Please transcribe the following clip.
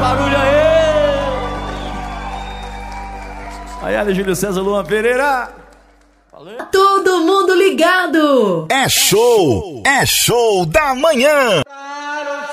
barulho aí! Ayane, Júlio César, Luan Pereira. Valeu. Todo mundo ligado! É show da manhã!